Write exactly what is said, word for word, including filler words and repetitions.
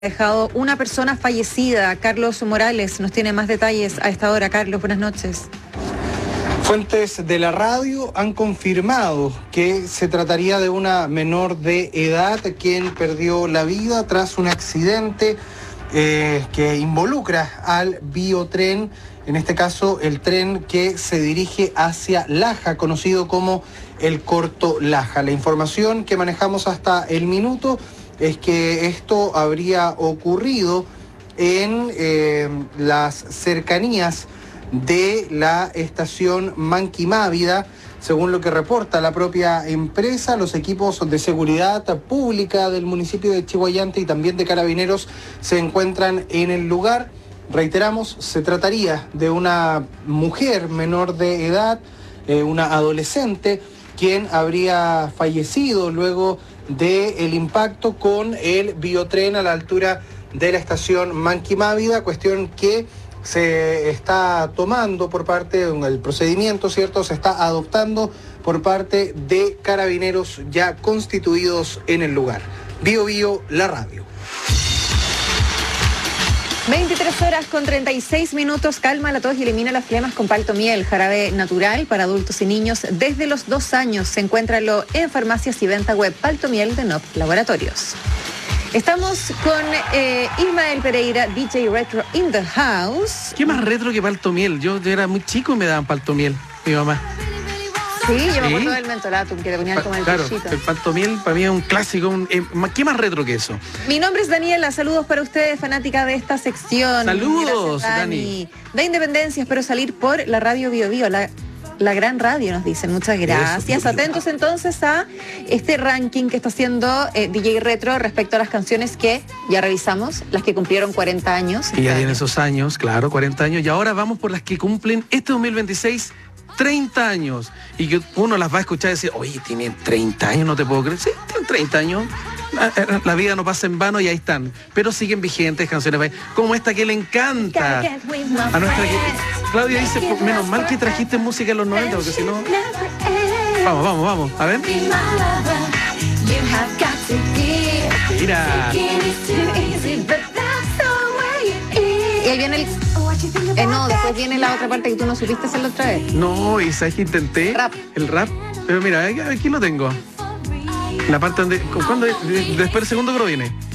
Dejado una persona fallecida. Carlos Morales nos tiene más detalles a esta hora. Carlos, buenas noches. Fuentes de la radio han confirmado que se trataría de una menor de edad quien perdió la vida tras un accidente eh, que involucra al biotren, en este caso el tren que se dirige hacia Laja, conocido como el Corto Laja. La información que manejamos hasta el minuto es que esto habría ocurrido en eh, las cercanías de la estación Manquimávida. Según lo que reporta la propia empresa, los equipos de seguridad pública del municipio de Chiguayante y también de Carabineros se encuentran en el lugar. Reiteramos, se trataría de una mujer menor de edad, eh, una adolescente, quien habría fallecido luego del impacto con el biotren a la altura de la estación Manquimávida, cuestión que se está tomando por parte del procedimiento, ¿cierto? Se está adoptando por parte de Carabineros ya constituidos en el lugar. Bio Bio, la radio. veintitrés horas con treinta y seis minutos. Calma la tos y elimina las flemas con Paltomiel, jarabe natural para adultos y niños desde los dos años. Encuéntralo en farmacias y venta web. Paltomiel de N O P Laboratorios. Estamos con eh, Ismael Pereira, D J Retro in the house. ¿Qué más retro que Paltomiel? Yo, yo era muy chico y me daban Paltomiel, mi mamá. Sí, yo ¿Sí? me acuerdo del mentolatum que te ponían Pa- como el Claro, cuchito. el Paltomiel para mí es un clásico. Un, eh, ¿Qué más retro que eso? Mi nombre es Daniela, saludos para ustedes, fanática de esta sección. Saludos, Gracias, Dani. De Independencia, espero salir por la radio Bio Bio, la, la gran radio, nos dicen. Muchas gracias. Eso. Atentos entonces a este ranking que está haciendo eh, D J Retro respecto a las canciones que ya revisamos, las que cumplieron cuarenta años. Que ya tienen esos años, claro, cuarenta años. Y ahora vamos por las que cumplen este dos mil veintiséis, treinta años. Y que uno las va a escuchar y decir, oye, tienen treinta años, no te puedo creer. Sí, tienen treinta años. La, la vida no pasa en vano y ahí están. Pero siguen vigentes canciones como esta que le encanta a nuestra... Claudia dice, menos mal que trajiste música en los noventa, porque si no... Vamos, vamos, vamos. A ver. Mira. Y ahí viene el... Eh, no, después viene la otra parte que tú no supiste hacerlo otra vez. No, y sabes que intenté. Rap. El rap. Pero mira, aquí lo tengo. La parte donde... ¿Cuándo? Después del segundo creo viene.